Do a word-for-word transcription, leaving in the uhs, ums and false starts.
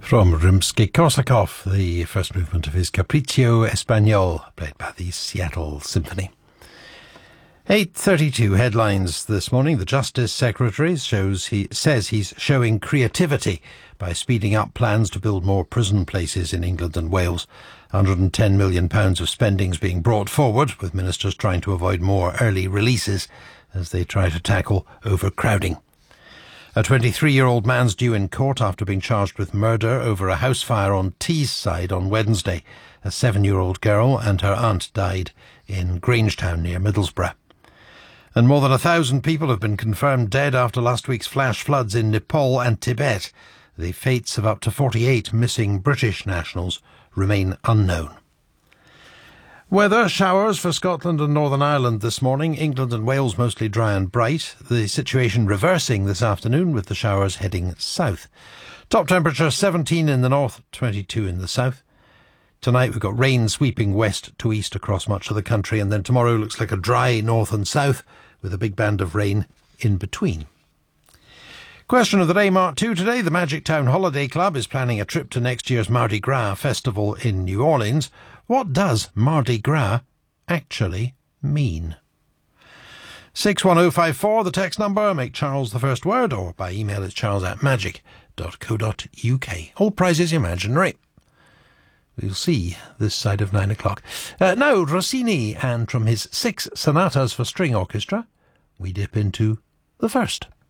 From Rimsky-Korsakov, the first movement of his Capriccio Espagnol, played by the Seattle Symphony. eight thirty-two headlines this morning. The Justice Secretary shows he says he's showing creativity by speeding up plans to build more prison places in England and Wales. one hundred ten million pounds of spending is being brought forward, with ministers trying to avoid more early releases as they try to tackle overcrowding. A twenty-three-year-old man's due in court after being charged with murder over a house fire on Teesside on Wednesday. A seven-year-old girl and her aunt died in Grangetown near Middlesbrough. And more than a thousand people have been confirmed dead after last week's flash floods in Nepal and Tibet. The fates of up to forty-eight missing British nationals remain unknown. Weather, showers for Scotland and Northern Ireland this morning. England and Wales mostly dry and bright. The situation reversing this afternoon with the showers heading south. Top temperature seventeen in the north, twenty-two in the south. Tonight we've got rain sweeping west to east across much of the country, and then tomorrow looks like a dry north and south with a big band of rain in between. Question of the day, Mark two today. The Magic Town Holiday Club is planning a trip to next year's Mardi Gras festival in New Orleans. What does Mardi Gras actually mean? six one oh five four, the text number. Make Charles the first word, or by email it's charles at magic dot co dot uk. All prizes imaginary. We'll see this side of nine o'clock. Uh, now, Rossini, and from his six sonatas for string orchestra, we dip into the first.